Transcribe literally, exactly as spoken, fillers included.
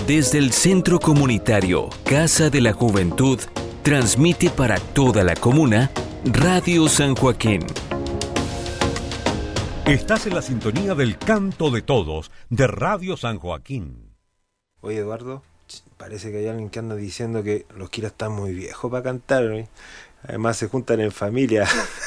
Desde el Centro Comunitario Casa de la Juventud, transmite para toda la comuna Radio San Joaquín. Estás en la sintonía del Canto de Todos de Radio San Joaquín. Oye, Eduardo, parece que hay alguien que anda diciendo que los Kira están muy viejos para cantar, ¿no? Además se juntan en familia